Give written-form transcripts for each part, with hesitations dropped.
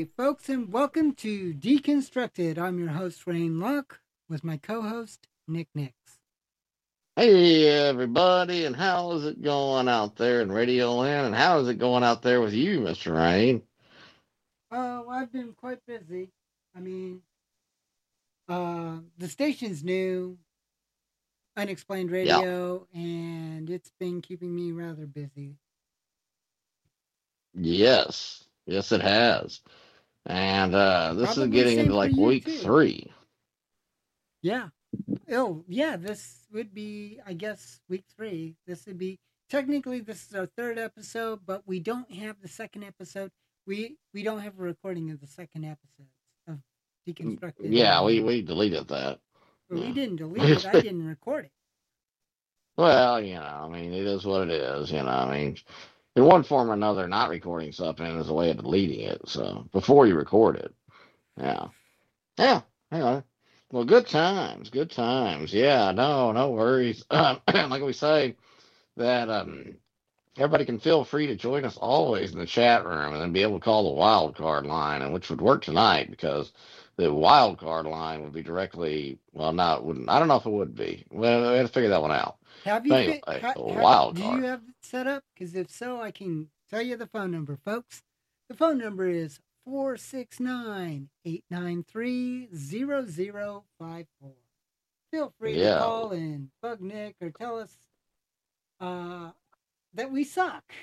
Hey, folks, and welcome to Deconstructed. I'm your host, Rain Luck, with my co host, Nick Nix. Hey everybody, and how is it going out there in Radio Land? And how is it going out there with you, Mr. Rain? Oh, I've been quite busy. I mean, the station's new, Unexplained Yeah. Radio, and it's been keeping me rather busy. Yes. Yes, it has. And this is Probably getting into same for like you, week too. 3. Yeah. Oh, yeah, this would be, I guess, week 3. This would be, technically, this is our third episode, but we don't have the second episode. We don't have a recording of the second episode of Deconstructed Yeah, we, anymore. we deleted that. But we Yeah. didn't delete it. I didn't record it. Well, I mean, it is what it is, I mean, in one form or another, not recording something is a way of deleting it. So before you record it. Yeah. Yeah. Anyway. Well, good times. Good times. Yeah, no worries. Like we say, that everybody can feel free to join us always in the chat room and then be able to call the wild card line, and which would work tonight because the wild card line would be directly, well, no, it wouldn't. I don't know if it would be. Well, we had to figure that one out. Have you But fit? anyway, the Have wild do you card. have it set up? Because if so, I can tell you the phone number, folks. The phone number is 469-893-0054. Feel free to Yeah. call and bug Nick or tell us uh, that we suck.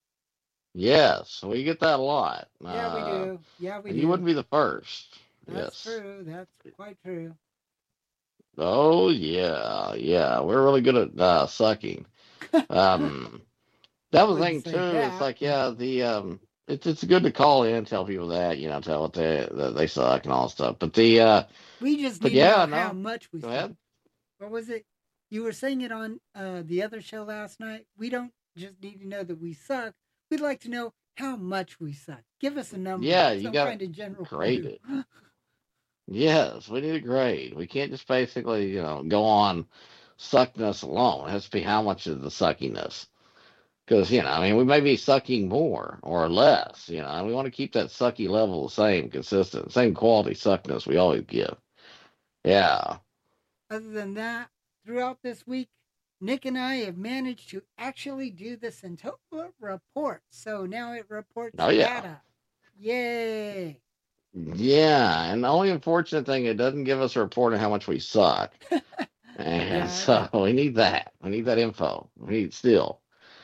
Yes, we get that a lot. Yeah, we do. Yeah, we And you do. wouldn't be the first. That's Yes. true. That's quite true. Oh yeah, yeah. We're really good at sucking. Um, I That was the wouldn't thing too. say It's that, like, but yeah, it's good to call in and tell people that, tell what that they suck and all that stuff. we just But need to know yeah, how no. much we Go suck. ahead. What was it? You were saying it on the other show last night. We don't just need to know that we suck. We'd like to know how much we suck. Give us a number, Yeah, you some got kind of general to grade clue. it. Yes, we need a grade. We can't just basically, go on suckness alone. It has to be how much is the suckiness. Because, I mean, we may be sucking more or less, and we want to keep that sucky level the same, consistent, same quality suckness we always give. Yeah. Other than that, throughout this week, Nick and I have managed to actually do the Centola report. So now it reports Oh, yeah. data. Yay! Yeah, and the only unfortunate thing, it doesn't give us a report on how much we suck. And Yeah, so we need that. We need that info. We need still.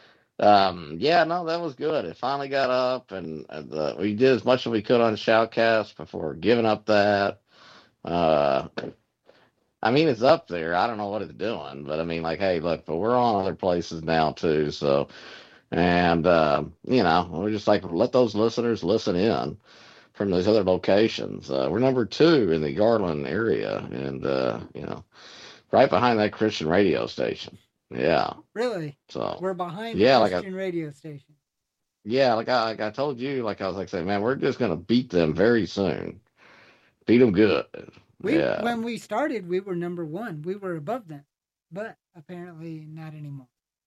Yeah, no, that was good. It finally got up, and we did as much as we could on Shoutcast before giving up that. Uh, I mean, it's up there. I don't know what it's doing, but I mean, like, hey, look, but we're on other places now too. So, and we're just like let those listeners listen in from those other locations. We're number 2 in the Garland area, and right behind that Christian radio station. Yeah. really. So We're behind the yeah, like I Christian radio station. yeah, like I told you, like I was like saying, man, we're just gonna beat them very soon. Beat them good. Yeah. When we started, we were number one. We were above them, but apparently not anymore.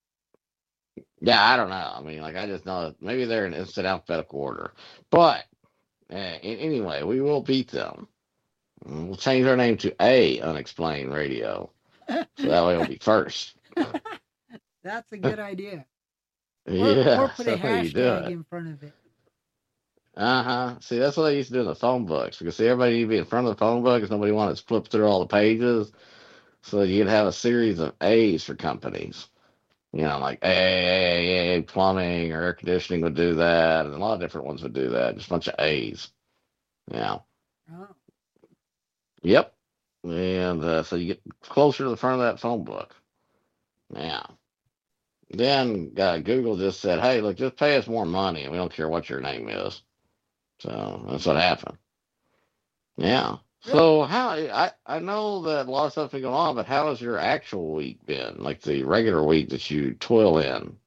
Yeah, I don't know. I mean, like I just know that maybe they're in instant alphabetical order, but anyway, we will beat them. We'll change our name to A Unexplained Radio, so that way we'll be first. That's a good idea. Or Yeah, put a so you do hashtag it. in front of it. Uh-huh. See, that's what they used to do in the phone books because see, everybody used to be in front of the phone book because nobody wanted to flip through all the pages. So that you'd have a series of A's for companies. Like plumbing or air conditioning would do that, and a lot of different ones would do that. Just a bunch of A's. Yeah. Oh, Yep. And so you get closer to the front of that phone book. Yeah. Then Google just said, "Hey, look, just pay us more money, and we don't care what your name is." So that's what happened. Yeah. really? So how I know that a lot of stuff's been going on, but how has your actual week been? Like the regular week that you toil in?